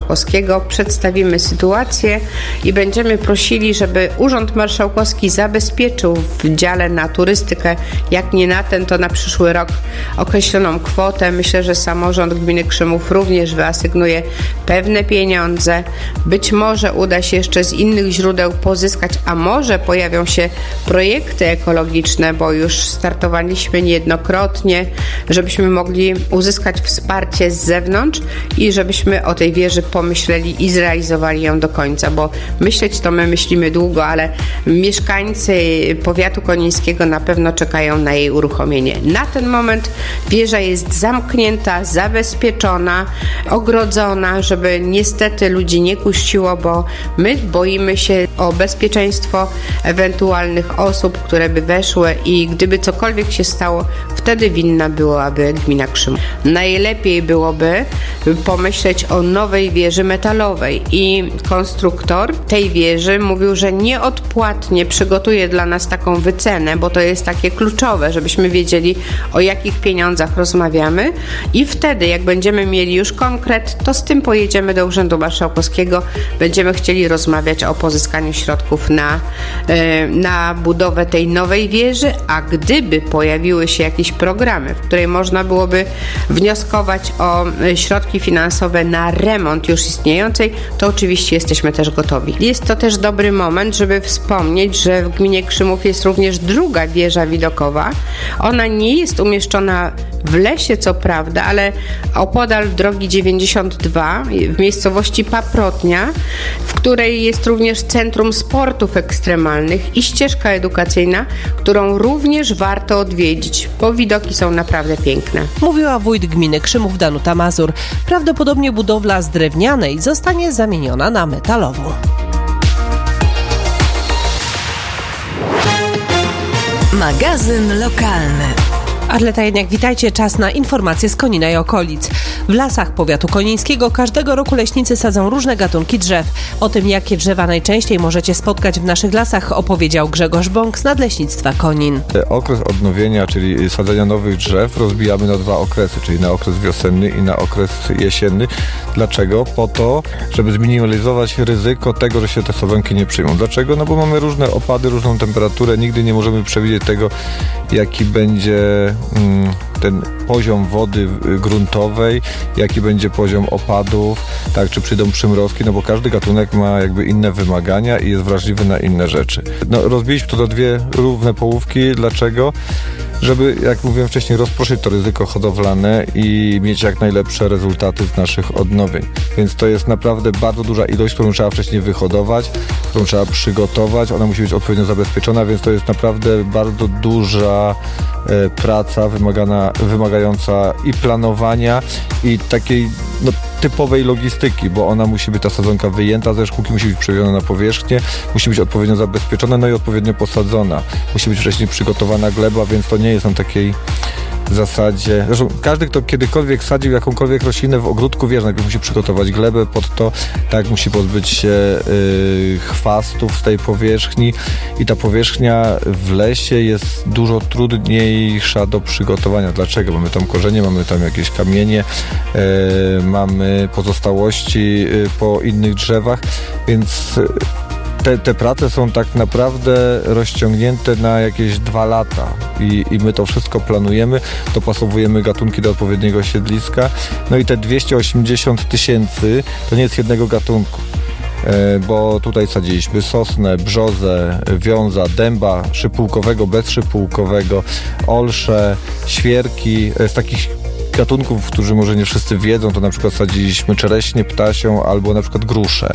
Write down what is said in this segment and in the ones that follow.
Marszałkowskiego, przedstawimy sytuację i będziemy prosili, żeby Urząd Marszałkowski zabezpieczył w dziale na turystykę, jak nie na ten, to na przyszły rok określoną kwotę. Myślę, że samorząd gminy Krzymów również wyasygnuje pewne pieniądze. Być może uda się jeszcze z innych źródeł pozyskać, a może pojawią się projekty ekologiczne, bo już startowaliśmy niejednokrotnie, żebyśmy mogli uzyskać wsparcie z zewnątrz i żebyśmy o tej wieży pomyśleli i zrealizowali ją do końca, bo myśleć to my myślimy długo, ale mieszkańcy powiatu konińskiego na pewno czekają na jej uruchomienie. Na ten moment wieża jest zamknięta, zabezpieczona, ogrodzona, żeby niestety ludzi nie kuściło, bo my boimy się o bezpieczeństwo ewentualnych osób, które by weszły i gdyby cokolwiek się stało, wtedy winna byłaby gmina Krzymów. Najlepiej byłoby pomyśleć o nowej wieży metalowej i konstruktor tej wieży mówił, że nieodpłatnie przygotuje dla nas taką wycenę, bo to jest takie kluczowe, żebyśmy wiedzieli, o jakich pieniądzach rozmawiamy i wtedy, jak będziemy mieli już konkret, to z tym pojedziemy do Urzędu Marszałkowskiego, będziemy chcieli rozmawiać o pozyskaniu środków na budowę tej nowej wieży, a gdyby pojawiły się jakieś programy, w której można byłoby wnioskować o środki finansowe na remont już istniejącej, to oczywiście jesteśmy też gotowi. Jest to też dobry moment, żeby wspomnieć, że w gminie Krzymów jest również druga wieża widokowa. Ona nie jest umieszczona w lesie, co prawda, ale opodal drogi 92 w miejscowości Paprotnia, w której jest również Centrum Sportów Ekstremalnych i ścieżka edukacyjna, którą również warto odwiedzić, bo widoki są naprawdę piękne. Mówiła wójt gminy Krzymów Danuta Mazur. Prawdopodobnie budowla z drewnianej zostanie zamieniona na metalową. Magazyn lokalny. Arleta Jednak, witajcie. Czas na informacje z Konina i okolic. W lasach powiatu konińskiego każdego roku leśnicy sadzą różne gatunki drzew. O tym, jakie drzewa najczęściej możecie spotkać w naszych lasach, opowiedział Grzegorz Bąk z Nadleśnictwa Konin. Okres odnowienia, czyli sadzenia nowych drzew, rozbijamy na dwa okresy, czyli na okres wiosenny i na okres jesienny. Dlaczego? Po to, żeby zminimalizować ryzyko tego, że się te sadzonki nie przyjmą. Dlaczego? No bo mamy różne opady, różną temperaturę, nigdy nie możemy przewidzieć tego, jaki będzie ten poziom wody gruntowej, jaki będzie poziom opadów, tak, czy przyjdą przymrozki, no bo każdy gatunek ma jakby inne wymagania i jest wrażliwy na inne rzeczy. No, rozbiliśmy to do dwie równe połówki. Dlaczego? Żeby, jak mówiłem wcześniej, rozproszyć to ryzyko hodowlane i mieć jak najlepsze rezultaty z naszych odnowień. Więc to jest naprawdę bardzo duża ilość, którą trzeba wcześniej wyhodować, którą trzeba przygotować. Ona musi być odpowiednio zabezpieczona, więc to jest naprawdę bardzo duża praca wymagająca i planowania, i takiej typowej logistyki, bo ona musi być, ta sadzonka wyjęta ze szkółki, musi być przewieziona na powierzchnię, musi być odpowiednio zabezpieczona, no i odpowiednio posadzona. Musi być wcześniej przygotowana gleba, więc to nie jest na takiej zasadzie. Zresztą każdy, kto kiedykolwiek sadził jakąkolwiek roślinę w ogródku, wie, że najpierw musi przygotować glebę pod to, tak, musi pozbyć się chwastów z tej powierzchni i ta powierzchnia w lesie jest dużo trudniejsza do przygotowania. Dlaczego? Mamy tam korzenie, mamy tam jakieś kamienie, mamy pozostałości po innych drzewach, więc te prace są tak naprawdę rozciągnięte na jakieś 2 lata i my to wszystko planujemy, dopasowujemy gatunki do odpowiedniego siedliska. No i te 280 000 to nie jest jednego gatunku, bo tutaj sadziliśmy sosnę, brzozę, wiąza, dęba szypułkowego, bezszypułkowego, olsze, świerki. Z takich gatunków, którzy może nie wszyscy wiedzą, to na przykład sadziliśmy czereśnie ptasią albo na przykład gruszę.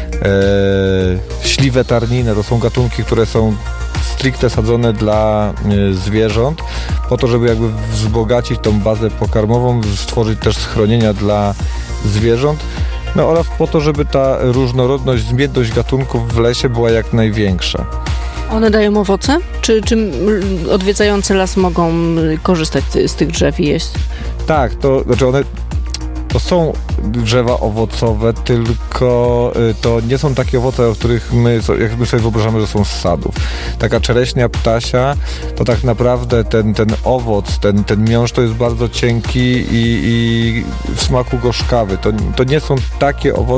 Śliwę tarninę, to są gatunki, które są stricte sadzone dla zwierząt, po to, żeby jakby wzbogacić tą bazę pokarmową, stworzyć też schronienia dla zwierząt, no oraz po to, żeby ta różnorodność, zmienność gatunków w lesie była jak największa. One dają owoce? Czy odwiedzający las mogą korzystać z tych drzew i jeść? Tak, to znaczy one to są drzewa owocowe, tylko to nie są takie owoce, o których my sobie wyobrażamy, że są z sadów. Taka czereśnia ptasia, to tak naprawdę ten owoc, ten miąższ to jest bardzo cienki i w smaku gorzkawy. To nie są takie owoce,